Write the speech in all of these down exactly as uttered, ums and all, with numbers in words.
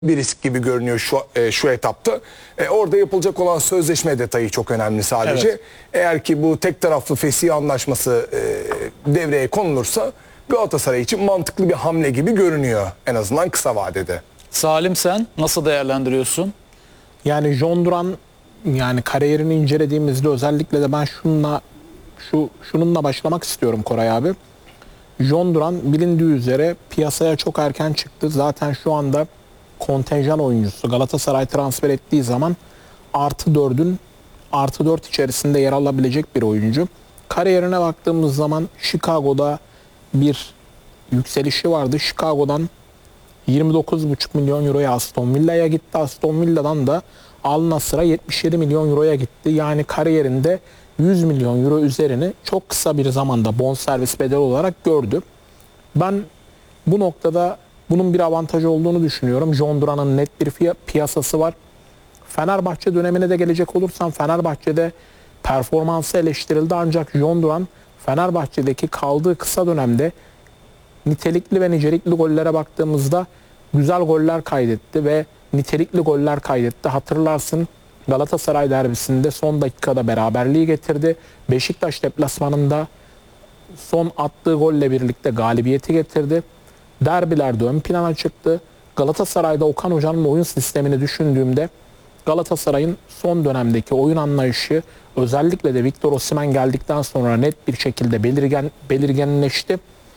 bir risk gibi görünüyor şu e, şu etapta. E, orada yapılacak olan sözleşme detayı çok önemli sadece. Evet. Eğer ki bu tek taraflı fesih anlaşması e, devreye konulursa Galatasaray için mantıklı bir hamle gibi görünüyor en azından kısa vadede. Salim, sen nasıl değerlendiriyorsun? Yani John Duran, yani kariyerini incelediğimizde özellikle de ben şununla şu şununla başlamak istiyorum Koray abi. John Duran bilindiği üzere piyasaya çok erken çıktı. Zaten şu anda kontenjan oyuncusu. Galatasaray transfer ettiği zaman artı dördün artı dört içerisinde yer alabilecek bir oyuncu. Kariyerine baktığımız zaman Chicago'da bir yükselişi vardı. Chicago'dan yirmi dokuz buçuk milyon euroya Aston Villa'ya gitti. Aston Villa'dan da Al Nassr'a yetmiş yedi milyon euroya gitti. Yani kariyerinde yüz milyon euro üzerini çok kısa bir zamanda bonservis bedeli olarak gördü. Ben bu noktada bunun bir avantajı olduğunu düşünüyorum. John Duran'ın net bir piyasası var. Fenerbahçe dönemine de gelecek olursam Fenerbahçe'de performansı eleştirildi, ancak John Duran Fenerbahçe'deki kaldığı kısa dönemde nitelikli ve nicelikli gollere baktığımızda güzel goller kaydetti ve nitelikli goller kaydetti. Hatırlarsın, Galatasaray derbisinde son dakikada beraberliği getirdi. Beşiktaş deplasmanında son attığı golle birlikte galibiyeti getirdi. Derbilerde ön plana çıktı. Galatasaray'da Okan Hoca'nın oyun sistemini düşündüğümde Galatasaray'ın son dönemdeki oyun anlayışı özellikle de Victor Osimhen geldikten sonra net bir şekilde belirgen, belirgenleşti.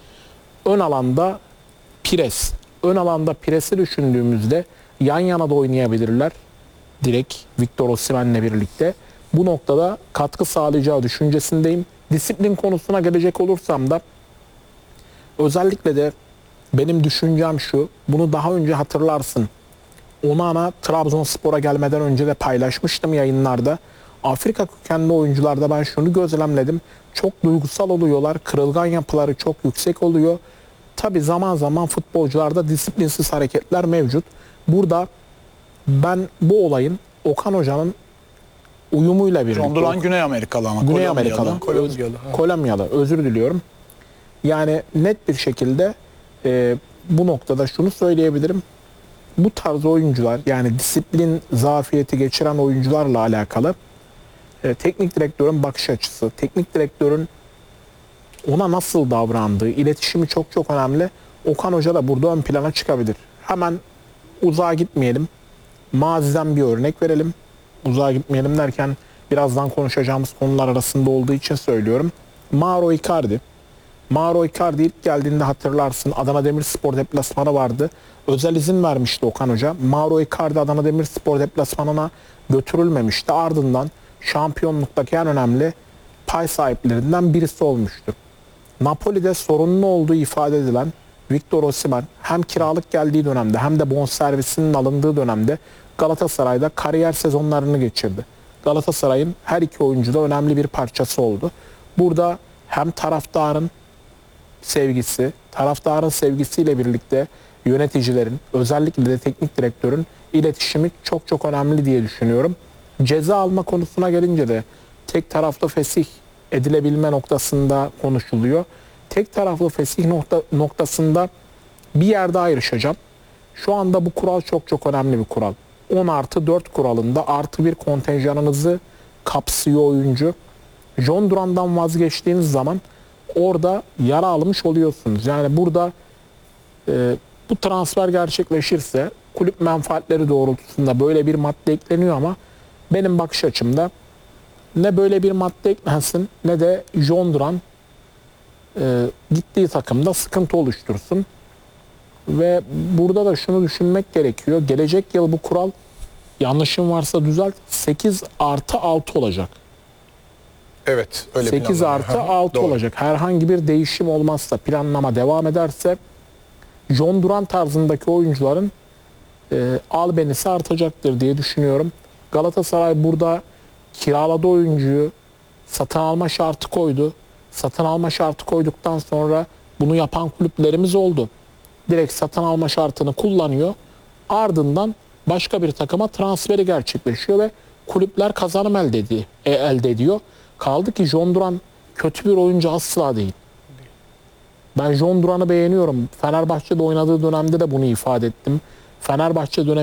Ön alanda pres. Ön alanda presi düşündüğümüzde yan yana da oynayabilirler. Direkt Victor Osimhen'le birlikte. Bu noktada katkı sağlayacağı düşüncesindeyim. Disiplin konusuna gelecek olursam da özellikle de benim düşüncem şu. Bunu daha önce hatırlarsın. Onana Trabzonspor'a gelmeden önce de paylaşmıştım yayınlarda. Afrika kökenli oyuncularda ben şunu gözlemledim. Çok duygusal oluyorlar. Kırılgan yapıları çok yüksek oluyor. Tabi zaman zaman futbolcularda disiplinsiz hareketler mevcut. Burada ben bu olayın Okan Hoca'nın uyumuyla birlikte... John Duran Güney Amerikalı ama. Güney Kolombiyalı. Amerikalı. Kolombiyalı. Öz, Kolombiyalı. Özür diliyorum. Yani net bir şekilde e, bu noktada şunu söyleyebilirim. Bu tarz oyuncular, yani disiplin zafiyeti geçiren oyuncularla alakalı e, teknik direktörün bakış açısı, teknik direktörün ona nasıl davrandığı, iletişimi çok çok önemli. Okan Hoca da burada ön plana çıkabilir. Hemen uzağa gitmeyelim. Maziden bir örnek verelim. Uzağa gitmeyelim derken birazdan konuşacağımız konular arasında olduğu için söylüyorum. Mauro Icardi. Mauro Icardi ilk geldiğinde hatırlarsın, Adana Demirspor deplasmanı vardı. Özel izin vermişti Okan Hoca. Mauro Icardi Adana Demirspor deplasmanına götürülmemişti. Ardından şampiyonluktaki en önemli pay sahiplerinden birisi olmuştu. Napoli'de sorunlu olduğu ifade edilen Victor Osimhen hem kiralık geldiği dönemde hem de bonservisinin alındığı dönemde Galatasaray'da kariyer sezonlarını geçirdi. Galatasaray'ın her iki oyuncu da önemli bir parçası oldu. Burada hem taraftarın sevgisi, taraftarın sevgisiyle birlikte yöneticilerin, özellikle de teknik direktörün iletişimi çok çok önemli diye düşünüyorum. Ceza alma konusuna gelince de tek taraflı fesih edilebilme noktasında konuşuluyor. Tek taraflı fesih nokta, noktasında bir yerde ayrışacağım. Şu anda bu kural çok çok önemli bir kural. on artı dört kuralında artı bir kontenjanınızı kapsıyor oyuncu. John Duran'dan vazgeçtiğiniz zaman orada yara almış oluyorsunuz. Yani burada e, bu transfer gerçekleşirse kulüp menfaatleri doğrultusunda böyle bir madde ekleniyor ama benim bakış açımda ne böyle bir madde eklensin ne de John Duran e, gittiği takımda sıkıntı oluştursun. Ve burada da şunu düşünmek gerekiyor. Gelecek yıl bu kural, yanlışım varsa düzelt, sekiz artı altı olacak. Evet, öyle sekiz artı altı olacak. Herhangi bir değişim olmazsa, planlama devam ederse John Duran tarzındaki oyuncuların e, albenisi artacaktır diye düşünüyorum. Galatasaray burada kiraladı oyuncuyu, satın alma şartı koydu. Satın alma şartı koyduktan sonra bunu yapan kulüplerimiz oldu. Direkt satın alma şartını kullanıyor. Ardından başka bir takıma transferi gerçekleşiyor ve kulüpler kazanım elde ediyor. E, elde ediyor. Kaldı ki John Duran kötü bir oyuncu asla değil. Ben John Duran'ı beğeniyorum. Fenerbahçe'de oynadığı dönemde de bunu ifade ettim. Fenerbahçe dönemi